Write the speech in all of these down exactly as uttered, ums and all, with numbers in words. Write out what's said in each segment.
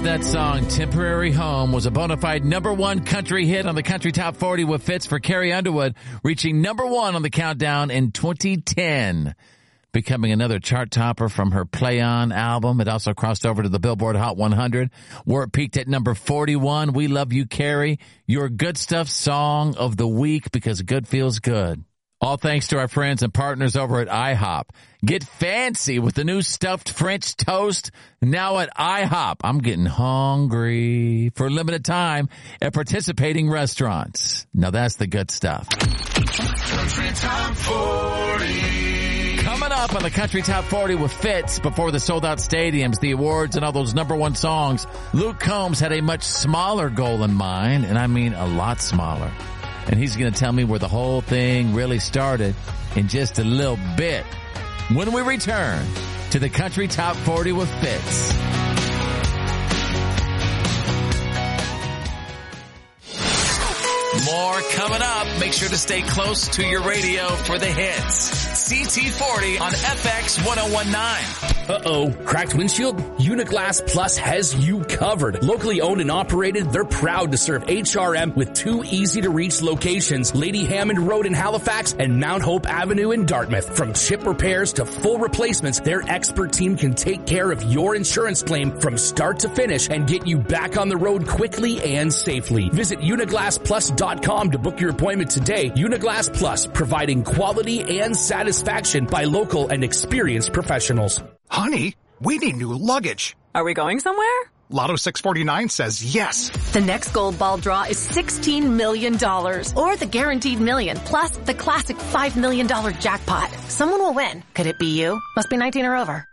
that song, Temporary Home, was a bona fide number one country hit on the Country Top forty with Fitz for Carrie Underwood, reaching number one on the countdown in twenty ten. Becoming another chart topper from her Play On album. It also crossed over to the Billboard Hot one hundred, where it peaked at number forty-one. We Love You, Carrie, your Good Stuff Song of the Week, because good feels good. All thanks to our friends and partners over at IHOP. Get fancy with the new stuffed French toast now at IHOP. I'm getting hungry. For a limited time at participating restaurants. Now that's the good stuff. Country Top forty. Coming up on the Country Top forty with Fitz, before the sold-out stadiums, the awards, and all those number one songs, Luke Combs had a much smaller goal in mind, and I mean a lot smaller. And he's going to tell me where the whole thing really started in just a little bit when we return to the Country Top forty with Fitz. More coming up. Make sure to stay close to your radio for the hits. C T forty on F X ten nineteen. Uh-oh. Cracked windshield? Uniglass Plus has you covered. Locally owned and operated, they're proud to serve H R M with two easy-to-reach locations, Lady Hammond Road in Halifax and Mount Hope Avenue in Dartmouth. From chip repairs to full replacements, their expert team can take care of your insurance claim from start to finish and get you back on the road quickly and safely. Visit uniglass plus dot com to book your appointment today. Uniglass Plus, providing quality and satisfaction by local and experienced professionals. Honey, we need new luggage. Are we going somewhere? Lotto six forty-nine says yes. The next gold ball draw is sixteen million dollars, or the guaranteed million, plus the classic five million dollars jackpot. Someone will win. Could it be you? Must be nineteen or over.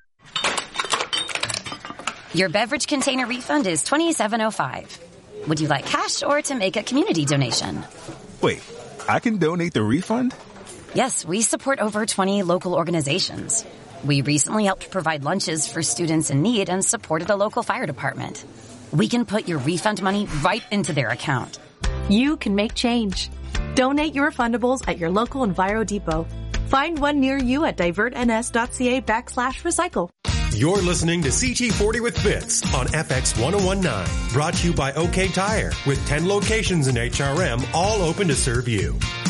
Your beverage container refund is twenty-seven oh five. Would you like cash or to make a community donation? Wait, I can donate the refund? Yes, we support over twenty local organizations. We recently helped provide lunches for students in need and supported a local fire department. We can put your refund money right into their account. You can make change. Donate your refundables at your local Enviro Depot. Find one near you at divertns.ca backslash recycle. You're listening to C T forty with Fitz on F X ten nineteen. Brought to you by OK Tire, with ten locations in H R M, all open to serve you.